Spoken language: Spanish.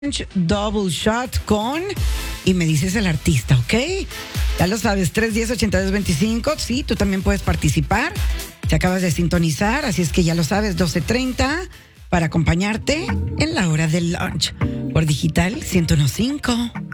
Double Shot con... Y me dices el artista, ¿ok? Ya lo sabes, 310-8225. Sí, tú también puedes participar. Te acabas de sintonizar, así es que ya lo sabes, 12:30 para acompañarte en la hora del lunch. Por Digital 101.5.